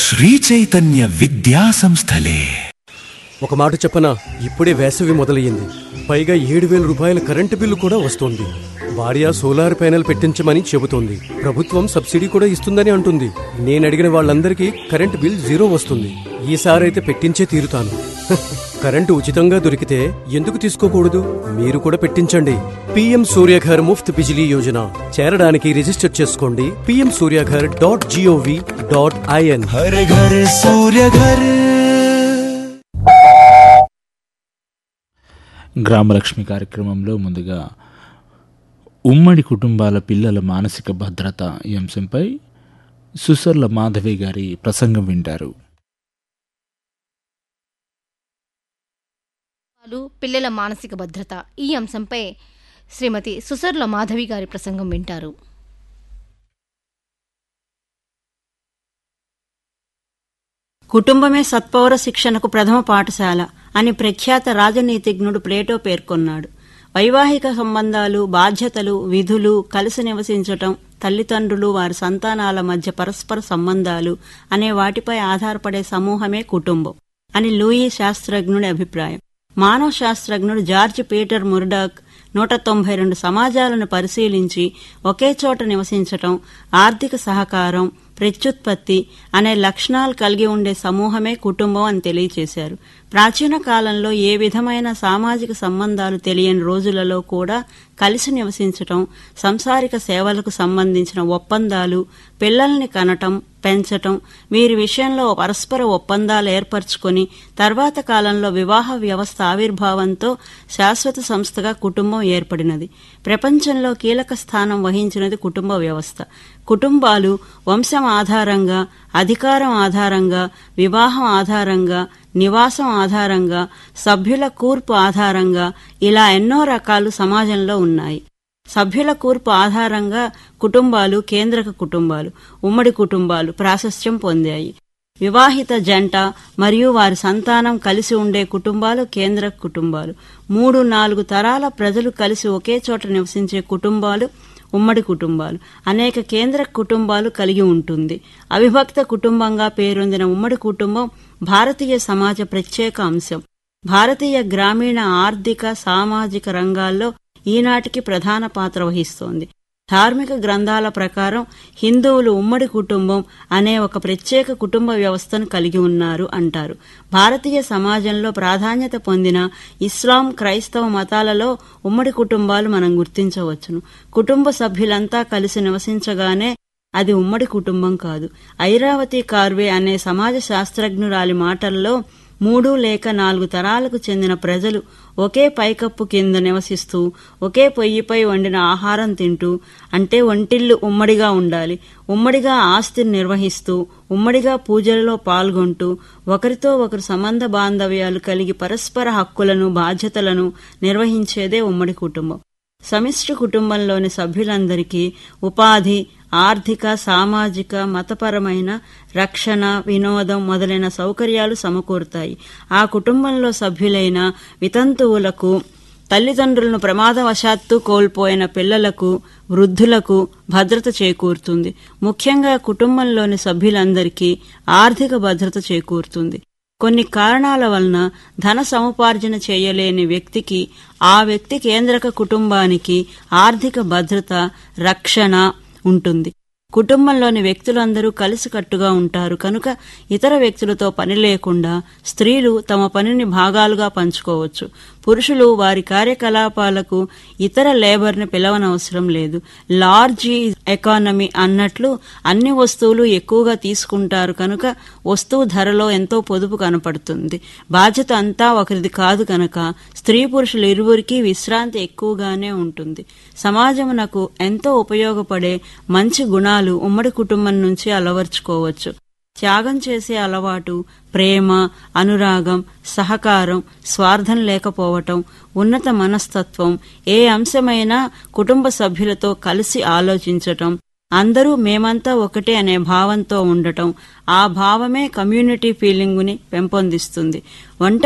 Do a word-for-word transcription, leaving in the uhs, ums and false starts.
శ్రీ చైతన్య విద్యా సంస్థలే. ఒక మాట చెప్పనా, ఇప్పుడే వేసవి మొదలయ్యింది. పైగా ఏడు వేల రూపాయల కరెంటు బిల్లు కూడా వస్తోంది. భార్య సోలార్ ప్యానెల్ పెట్టించమని చెబుతోంది. ప్రభుత్వం సబ్సిడీ కూడా ఇస్తుందని అంటుంది. నేను అడిగిన వాళ్ళందరికీ కరెంటు బిల్ జీరో వస్తుంది. ఈసారైతే పెట్టించే తీరుతాను. కరెంటు ఉచితంగా దొరికితే ఎందుకు తీసుకోకూడదు? మీరు కూడా పెట్టించండి. పీఎం సూర్యఘర్ ముఫ్త్ బిజిలీ యోజన చేరడానికి రిజిస్టర్ చేసుకోండి. PM Surya Ghar dot GOV dot IN. Har Ghar Surya Ghar. Grama Lakshmi కార్యక్రమంలో ముందుగా ఉమ్మడి కుటుంబాల పిల్లల మానసిక భద్రత ఈ అంశంపై సుసర్ల మాధవి గారి ప్రసంగం వింటారు. పిల్లల మానసిక భద్రత ఈ అంశంపై శ్రీమతి సుసర్ల మాధవి గారి ప్రసంగం వింటారు. కుటుంబమే సత్పౌర శిక్షణకు ప్రథమ పాఠశాల అని ప్రఖ్యాత రాజనీతిజ్ఞుడు ప్లేటో పేర్కొన్నాడు. వైవాహిక సంబంధాలు, బాధ్యతలు, విధులు, కలిసి నివసించటం, తల్లిదండ్రులు, వారి సంతానాల మధ్య పరస్పర సంబంధాలు అనే వాటిపై ఆధారపడే సమూహమే కుటుంబం అని లూయి శాస్త్రజ్ఞుడి అభిప్రాయం. మానవ శాస్త్రజ్ఞుడు జార్జ్ పీటర్ ముర్డాక్ నూట తొంభై రెండు సమాజాలను పరిశీలించి ఒకే చోట నివసించటం, ఆర్థిక సహకారం, ప్రత్యుత్పత్తి అనే లక్షణాలు కలిగి ఉండే సమూహమే కుటుంబం అని తెలియచేశారు. ప్రాచీన కాలంలో ఏ విధమైన సామాజిక సంబంధాలు తెలియని రోజులలో కూడా కలిసి నివసించటం, సంసారిక సేవలకు సంబంధించిన ఒప్పందాలు, పిల్లల్ని కనటం, పెంచటం, వీరి విషయంలో పరస్పర ఒప్పందాలు ఏర్పరచుకొని తర్వాత కాలంలో వివాహ వ్యవస్థ ఆవిర్భావంతో శాశ్వత సంస్థగా కుటుంబం ఏర్పడినది. ప్రపంచంలో కీలక స్థానం వహించినది కుటుంబ వ్యవస్థ. కుటుంబాలు వంశం ఆధారంగా, అధికారం ఆధారంగా, వివాహం ఆధారంగా, నివాసం ఆధారంగా, సభ్యుల కూర్పు ఆధారంగా ఇలా ఎన్నో రకాలు సమాజంలో ఉన్నాయి. సభ్యుల కూర్పు ఆధారంగా కుటుంబాలు కేంద్రక కుటుంబాలు, ఉమ్మడి కుటుంబాలు ప్రాశస్త్యం పొందాయి. వివాహిత జంట మరియు వారి సంతానం కలిసి ఉండే కుటుంబాలు కేంద్రక కుటుంబాలు. మూడు నాలుగు తరాల ప్రజలు కలిసి ఒకే చోట నివసించే కుటుంబాలు ఉమ్మడి కుటుంబాలు. అనేక కేంద్ర కుటుంబాలు కలిగి ఉంటుంది. అవిభక్త కుటుంబంగా పేరొందిన ఉమ్మడి కుటుంబం భారతీయ సమాజ ప్రత్యేక అంశం. భారతీయ గ్రామీణ ఆర్థిక సామాజిక రంగాల్లో ఈనాటికి ప్రధాన పాత్ర వహిస్తోంది. ధార్మిక గ్రంథాల ప్రకారం హిందువులు ఉమ్మడి కుటుంబం అనే ఒక ప్రత్యేక కుటుంబ వ్యవస్థను కలిగి ఉన్నారు అంటారు. భారతీయ సమాజంలో ప్రాధాన్యత పొందిన ఇస్లాం, క్రైస్తవ మతాలలో ఉమ్మడి కుటుంబాలు మనం గుర్తించవచ్చును. కుటుంబ సభ్యులంతా కలిసి నివసించగానే అది ఉమ్మడి కుటుంబం కాదు. ఐరావతి కార్వే అనే సమాజ శాస్త్రజ్ఞురాలి మాటల్లో మూడు లేక నాలుగు తరాలకు చెందిన ప్రజలు ఒకే పైకప్పు కింద నివసిస్తూ ఒకే పొయ్యిపై వండిన ఆహారం తింటూ, అంటే వంటిల్లు ఉమ్మడిగా ఉండాలి, ఉమ్మడిగా ఆస్తిని నిర్వహిస్తూ, ఉమ్మడిగా పూజలలో పాల్గొంటూ, ఒకరితో ఒకరు సంబంధ బాంధవ్యాలు కలిగి పరస్పర హక్కులను, బాధ్యతలను నిర్వహించేదే ఉమ్మడి కుటుంబం. సమిష్టి కుటుంబంలోని సభ్యులందరికీ ఉపాధి, ఆర్థిక, సామాజిక, మతపరమైన రక్షణ, వినోదం మొదలైన సౌకర్యాలు సమకూరుతాయి. ఆ కుటుంబంలో సభ్యులైన వితంతువులకు, తల్లిదండ్రులను ప్రమాదవశాత్తు కోల్పోయిన పిల్లలకు, వృద్ధులకు భద్రత చేకూరుతుంది. ముఖ్యంగా కుటుంబంలోని సభ్యులందరికీ ఆర్థిక భద్రత చేకూరుతుంది. కొన్ని కారణాల వలన ధన సముపార్జన చేయలేని వ్యక్తికి, ఆ వ్యక్తి కేంద్రక కుటుంబానికి ఆర్థిక భద్రత, రక్షణ ఉంటుంది. కుటుంబంలోని వ్యక్తులందరూ కలిసికట్టుగా ఉంటారు కనుక ఇతర వ్యక్తులతో పని లేకుండా స్త్రీలు తమ పనిని భాగాలుగా పంచుకోవచ్చు. పురుషులు వారి కార్యకలాపాలకు ఇతర లేబర్ని పిలవనవసరం లేదు. లార్జ్ ఎకానమీ అన్నట్లు అన్ని వస్తువులు ఎక్కువగా తీసుకుంటారు కనుక వస్తువు ధరలో ఎంతో పొదుపు కనపడుతుంది. బాధ్యత అంతా ఒకరిది కాదు కనుక స్త్రీ పురుషులు ఇరువురికి విశ్రాంతి ఎక్కువగానే ఉంటుంది. సమాజమునకు ఎంతో ఉపయోగపడే మంచి గుణాలు ఉమ్మడి కుటుంబం నుంచి అలవర్చుకోవచ్చు. త్యాగం చేసే అలవాటు, ప్రేమ, అనురాగం, సహకారం, స్వార్థం లేకపోవటం, ఉన్నత మనస్తత్వం, ఏ అంశమైనా కుటుంబ సభ్యులతో కలిసి ఆలోచించటం, అందరూ మేమంతా ఒకటే అనే భావంతో ఉండటం, ఆ భావమే కమ్యూనిటీ ఫీలింగుని పెంపొందిస్తుంది. ఒంటరి